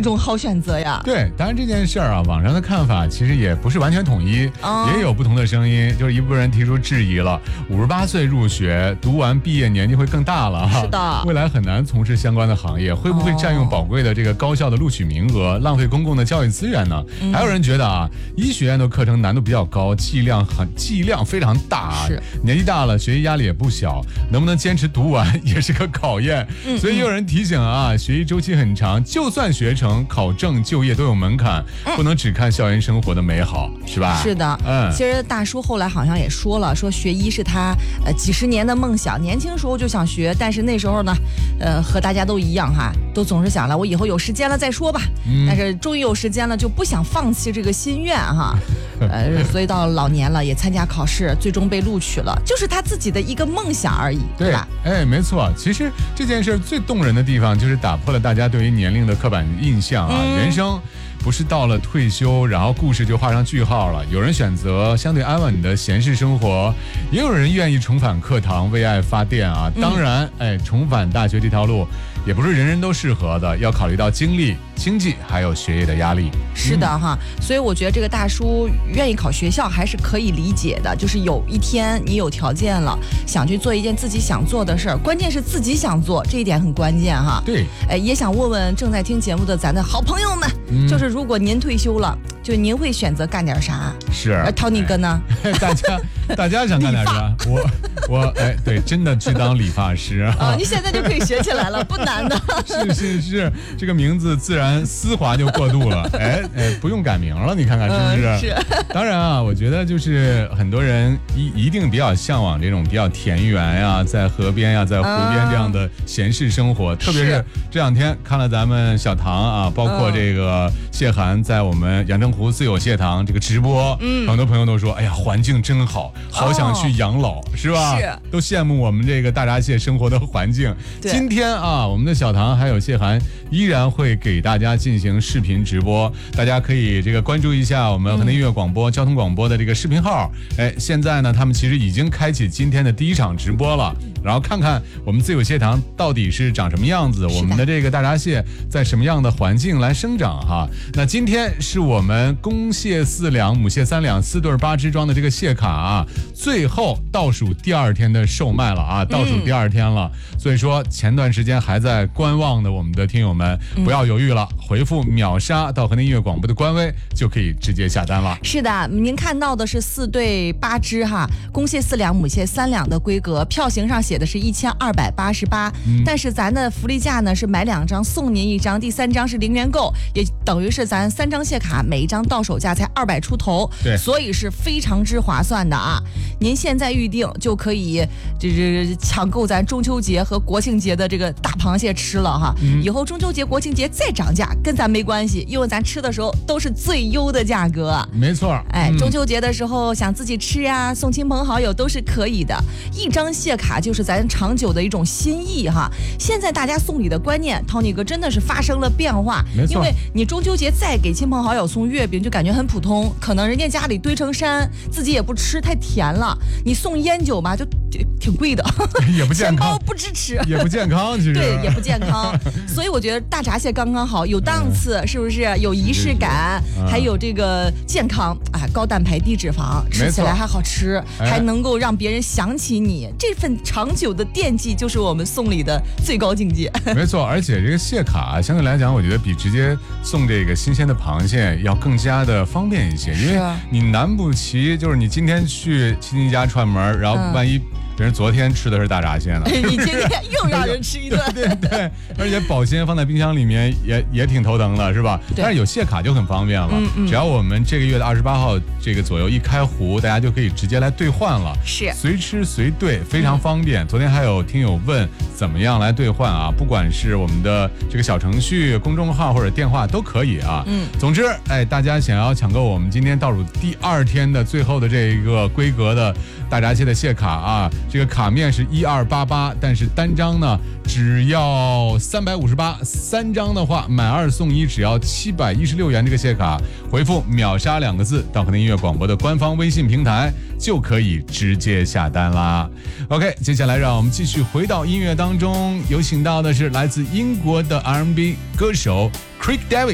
种好选择呀。 对，当然这件事儿啊，网上的看法其实也不是完全统一，也有不同的声音。就是一部分人提出质疑了，58岁入学，读完毕业年纪会更大了哈， 是的， 未来很难从事相关的行业，会不会占用宝贵的这个高校的录取名额，浪费公共的教育资源呢？还有人觉得啊，医学院的课程难度比较高，剂量非常大啊，年纪大了，学习压力也不小，能不能坚持读完也是个考验。所以也有人提醒啊，学习周期很长，就算学成、考证、就业都有门槛，不能只看校园生活的美好，是吧？ 是的，其实大叔后来好像也说了，说学医是他几十年的梦想，年轻时候就想学，但是那时候呢，和大家都一样哈，都总是想了，我以后有时间了再说吧。但是终于有时间了，就不想放弃这个心愿哈。所以到老年了也参加考试，最终被录取了，就是他自己的一个梦想而已，对吧？ 没错。其实这件事最动人的地方就是打破了大家对于年龄的刻板印象啊，人生不是到了退休，然后故事就画上句号了。有人选择相对安稳的闲适生活，也有人愿意重返课堂，为爱发电啊。当然，重返大学这条路也不是人人都适合的，要考虑到精力、经济还有学业的压力。 是的哈，所以我觉得这个大叔愿意考学校还是可以理解的，就是有一天你有条件了，想去做一件自己想做的事儿，关键是自己想做，这一点很关键哈。 对， 也想问问正在听节目的咱的好朋友们，就是如果您退休了，就您会选择干点啥？ 是 ，Tony 哥呢？ 大家想干点啥？我对，真的去当理发师啊！ 你现在就可以学起来了，不难的。 是，这个名字自然丝滑就过渡了，不用改名了，你看看是不是？ 是。 当然啊，我觉得就是很多人一定比较向往这种比较田园呀，在河边呀，在湖边这样的闲适生活，特别是这两天看了咱们小唐啊，包括这个谢涵在我们阳澄湖自有蟹塘这个直播，很多朋友都说，哎呀，环境真好，好想去养老，是吧？ 是， 都羡慕我们这个大闸蟹生活的环境。今天啊，我们的小唐还有谢涵依然会给大家进行视频直播，大家可以这个关注一下我们河南音乐广播、交通广播的这个视频号。现在呢，他们其实已经开启今天的第一场直播了，然后看看我们自有蟹塘到底是长什么样子，我们的这个大闸蟹在什么样的环境来生长哈。那今天是我们公蟹4两、母蟹3两，4对8只装的这个蟹卡啊，最后倒数第2天的售卖了啊，倒数第2天了。所以说前段时间还在观望的我们的听友们，不要犹豫了，回复秒杀到河南音乐广播的官微就可以直接下单了。 是的，您看到的是4对8只哈，公蟹4两、母蟹3两的规格，票型上写的是1288，但是咱的福利价呢是买2张送您1张，第3张是0元购，也等于是咱3张蟹卡每一张到手价才200出头， 对， 所以是非常之划算的啊！您现在预定就可以抢购咱中秋节和国庆节的这个大螃蟹吃了哈。以后中秋节、国庆节再涨价跟咱没关系，因为咱吃的时候都是最优的价格。 没错， 中秋节的时候想自己吃呀，送亲朋好友都是可以的。1张蟹卡就是咱长久的一种心意哈。现在大家送礼的观念，Tony 哥真的是发生了变化，因为你中秋节再给亲朋好友送月饼就感觉很普通，可能人家家里堆成山，自己也不吃，太甜了。你送烟酒吧就挺贵的， 也不健康，钱包不支持， 也不健康，其实对，也不健康。所以我觉得大闸蟹刚刚好，有档次，是不是？有仪式感，还有这个健康啊，高蛋白低脂肪，吃起来还好吃，还能够让别人想起你。这份长久的惦记就是我们送礼的最高境界。 没错，而且这个蟹卡相对来讲，我觉得比直接送这个新鲜的螃蟹要更加的方便一些，因为你难不齐，就是你今天去亲戚家串门，然后万一别人昨天吃的是大闸蟹呢， 你今天又让人吃一顿。 对，而且保鲜放在冰箱里面也挺头疼的，是吧？但是有蟹卡就很方便了，只要我们这个月的28号这个左右一开壶，大家就可以直接来兑换了， 是随吃随兑，非常方便。昨天还有听友问怎么样来兑换啊？不管是我们的这个小程序、公众号或者电话都可以啊。总之，大家想要抢购我们今天倒数第2天的最后的这一个规格的大闸蟹的蟹卡啊，这个卡面是1288，但是单张呢只要358，3张的话买2送1，只要716元。这个蟹卡回复秒杀2个字到河南音乐广播的官方微信平台就可以直接下单啦。OK， 接下来让我们继续回到音乐当中，有请到的是来自英国的 R&B 歌手 Craig David。